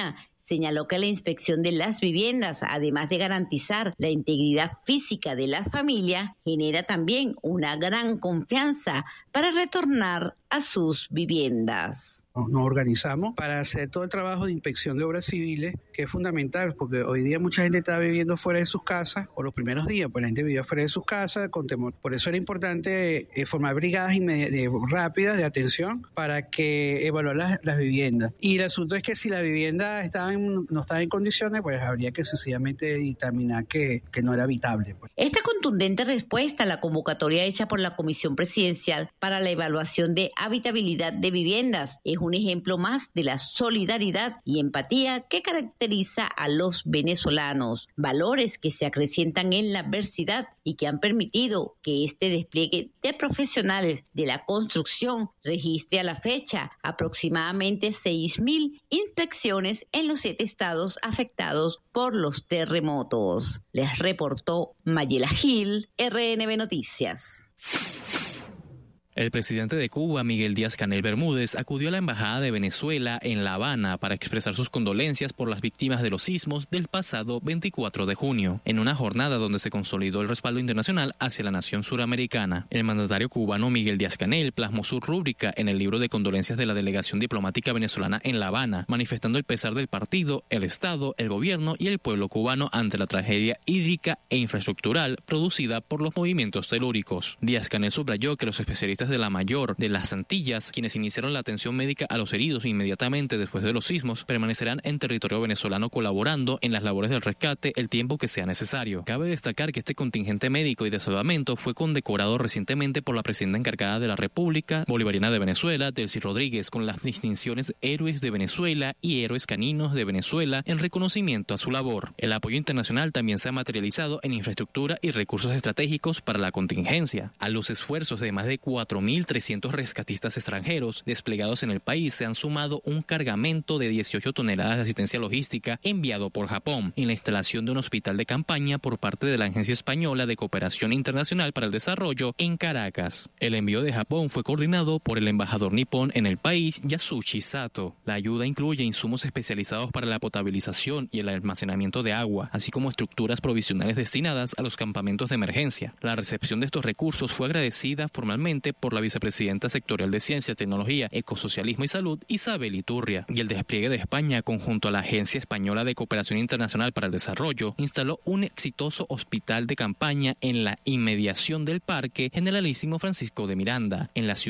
señaló que la inspección de las viviendas, además de garantizar la integridad física de las familias, genera también una gran confianza para retornar a sus viviendas. Nos organizamos para hacer todo el trabajo de inspección de obras civiles, que es fundamental, porque hoy día mucha gente está viviendo fuera de sus casas, o los primeros días, pues la gente vivía fuera de sus casas con temor. Por eso era importante eh, formar brigadas de, rápidas de atención para que evaluar las, las viviendas. Y el asunto es que si la vivienda estaba en, no estaba en condiciones, pues habría que sencillamente determinar que, que no era habitable. Pues. Esta contundente respuesta a la convocatoria hecha por la Comisión Presidencial para la Evaluación de Habitabilidad de Viviendas es un ejemplo más de la solidaridad y empatía que caracteriza a los venezolanos, valores que se acrecientan en la adversidad y que han permitido que este despliegue de profesionales de la construcción registre a la fecha aproximadamente seis mil inspecciones en los siete estados afectados por los terremotos. Les reportó Mayela Gil, R N B Noticias. El presidente de Cuba, Miguel Díaz-Canel Bermúdez, acudió a la Embajada de Venezuela en La Habana para expresar sus condolencias por las víctimas de los sismos del pasado veinticuatro de junio, en una jornada donde se consolidó el respaldo internacional hacia la nación suramericana. El mandatario cubano Miguel Díaz-Canel plasmó su rúbrica en el libro de condolencias de la delegación diplomática venezolana en La Habana, manifestando el pesar del partido, el Estado, el gobierno y el pueblo cubano ante la tragedia hídrica e infraestructural producida por los movimientos telúricos. Díaz-Canel subrayó que los especialistas de la mayor de las Antillas, quienes iniciaron la atención médica a los heridos inmediatamente después de los sismos, permanecerán en territorio venezolano colaborando en las labores del rescate el tiempo que sea necesario. Cabe destacar que este contingente médico y de salvamento fue condecorado recientemente por la presidenta encargada de la República Bolivariana de Venezuela, Delcy Rodríguez, con las distinciones Héroes de Venezuela y Héroes Caninos de Venezuela en reconocimiento a su labor. El apoyo internacional también se ha materializado en infraestructura y recursos estratégicos para la contingencia. A los esfuerzos de más de cuatro mil trescientos rescatistas extranjeros desplegados en el país se han sumado un cargamento de dieciocho toneladas de asistencia logística enviado por Japón en la instalación de un hospital de campaña por parte de la Agencia Española de Cooperación Internacional para el Desarrollo en Caracas. El envío de Japón fue coordinado por el embajador nipón en el país, Yasushi Sato. La ayuda incluye insumos especializados para la potabilización y el almacenamiento de agua, así como estructuras provisionales destinadas a los campamentos de emergencia. La recepción de estos recursos fue agradecida formalmente por la vicepresidenta sectorial de Ciencia, Tecnología, Ecosocialismo y Salud, Isabel Iturria, y el despliegue de España, conjunto a la Agencia Española de Cooperación Internacional para el Desarrollo, instaló un exitoso hospital de campaña en la inmediación del Parque Generalísimo Francisco de Miranda, en la ciudad